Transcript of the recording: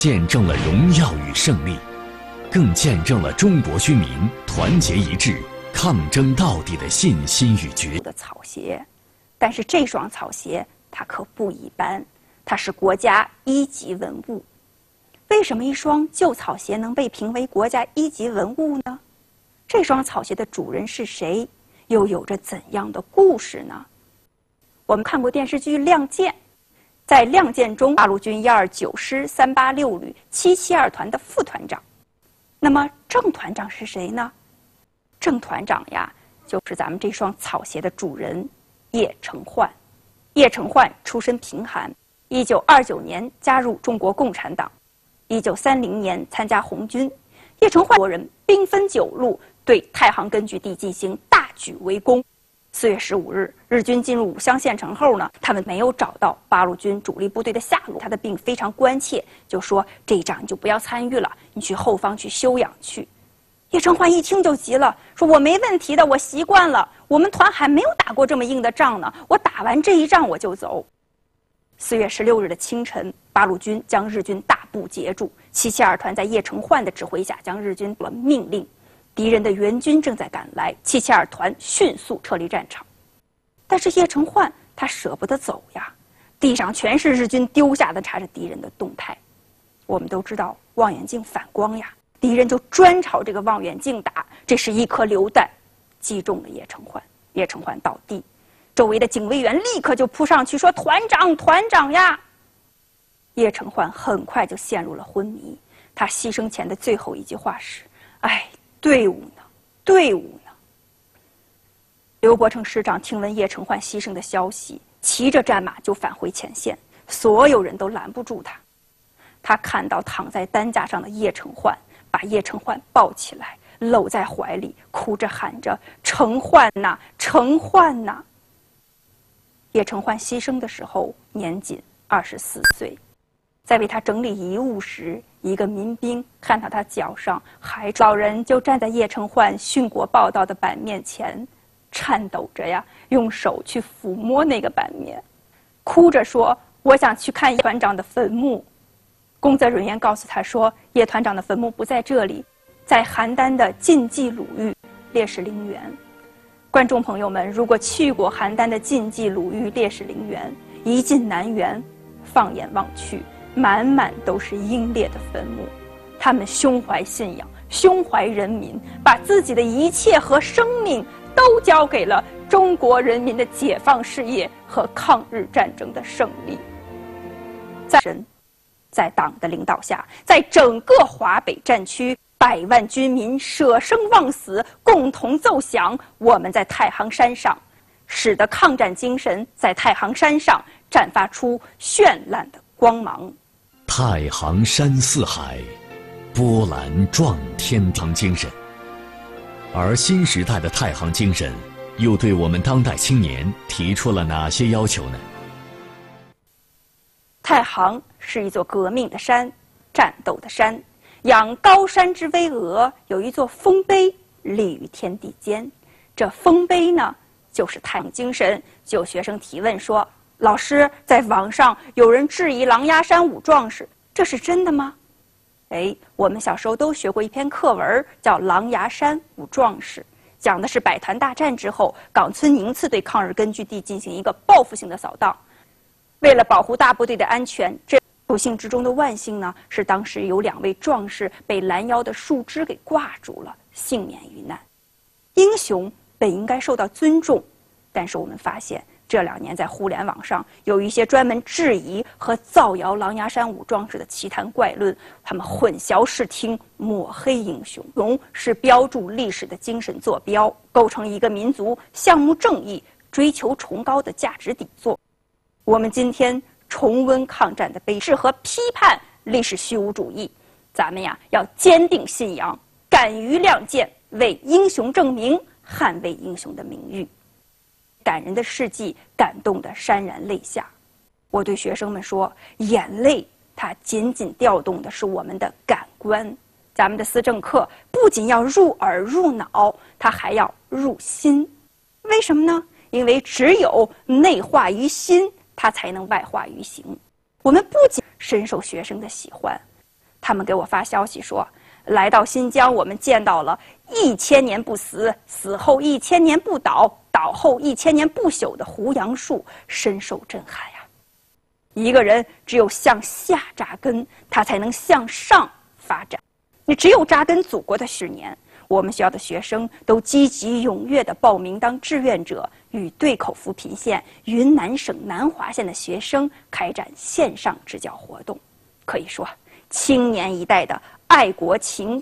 见证了荣耀与胜利，更见证了中国军民团结一致、抗争到底的信心与决心。 草鞋，但是这双草鞋它可不一般，它是国家1级文物。为什么一双旧草鞋能被评为国家1级文物呢？这双草鞋的主人是谁？又有着怎样的故事呢？我们看过电视剧《亮剑》，在《亮剑》中，八路军129师386旅772团的副团长。那么正团长是谁呢？正团长呀，就是咱们这双草鞋的主人叶承焕。叶承焕出身贫寒，1929年加入中国共产党，1930年参加红军。叶承焕国人兵分9路，对太行根据地进行大举围攻。4月15日，日军进入武乡县城后呢，他们没有找到八路军主力部队的下落，他的病非常关切，就说这一仗你就不要参与了，你去后方去休养去。叶承焕一听就急了，说我没问题的，我习惯了，我们团还没有打过这么硬的仗呢，我打完这一仗我就走。4月16日的清晨，八路军将日军大部截住，772团在叶承焕的指挥下将日军了命令。敌人的援军正在赶来，772团迅速撤离战场。但是叶承焕他舍不得走呀，地上全是日军丢下的查着敌人的动态。我们都知道望远镜反光呀，敌人就专朝这个望远镜打，这是一颗榴弹击中了叶承焕，叶承焕倒地，周围的警卫员立刻就扑上去说团长团长呀。叶承焕很快就陷入了昏迷，他牺牲前的最后一句话是哎，队伍呢？队伍呢？刘伯承师长听闻叶承焕牺牲的消息，骑着战马就返回前线，所有人都拦不住他。他看到躺在担架上的叶承焕，把叶承焕抱起来，搂在怀里，哭着喊着：“承焕呐，承焕呐！”叶承焕牺牲的时候年仅24岁。在为他整理遗物时，一个民兵看到他脚上还老人就站在叶承焕殉国报道的版面前，颤抖着呀，用手去抚摸那个版面，哭着说：“我想去看叶团长的坟墓。”工作人员告诉他说：“叶团长的坟墓不在这里，在邯郸的晋冀鲁豫烈士陵园。”观众朋友们，如果去过邯郸的晋冀鲁豫烈士陵园，一进南园，放眼望去，满满都是英烈的坟墓，他们胸怀信仰，胸怀人民，把自己的一切和生命都交给了中国人民的解放事业和抗日战争的胜利。在党的领导下，在整个华北战区100万军民舍生忘死，共同奏响我们在太行山上，使得抗战精神在太行山上绽发出绚烂的光芒。 太行山四海，波澜壮天堂精神。而新时代的太行精神，又对我们当代青年提出了哪些要求呢？ 太行是一座革命的山，战斗的山，仰高山之巍峨，有一座丰碑立于天地间。这丰碑呢，就是太行精神。就有学生提问说：“老师，在网上有人质疑狼牙山5壮士，这是真的吗？”哎，我们小时候都学过一篇课文，叫《狼牙山5壮士》，讲的是百团大战之后，冈村宁次对抗日根据地进行一个报复性的扫荡。为了保护大部队的安全，这不幸之中的万幸呢，是当时有2位壮士被拦腰的树枝给挂住了，幸免于难。英雄本应该受到尊重，但是我们发现这2年在互联网上有一些专门质疑和造谣狼牙山5壮士的奇谈怪论，他们混淆视听，抹黑英雄。是标注历史的精神坐标，构成一个民族项目正义、追求崇高的价值底座。我们今天重温抗战的悲适和批判历史虚无主义，咱们呀要坚定信仰，敢于亮剑，为英雄证明，捍卫英雄的名誉。感人的事迹感动得潸然泪下。我对学生们说，眼泪它紧紧调动的是我们的感官。咱们的思政课不仅要入耳入脑，它还要入心。为什么呢？因为只有内化于心，它才能外化于行。我们不仅深受学生的喜欢， 他们给我发消息说，来到新疆，我们见到了1000年不死，死后1000年不倒，倒后1000年不朽的胡杨树，深受震撼呀。一个人只有向下扎根，他才能向上发展。你只有扎根祖国的10年，我们学校的学生都积极踊跃地报名当志愿者，与对口扶贫县、云南省南华县的学生开展线上支教活动。可以说，青年一代的爱国情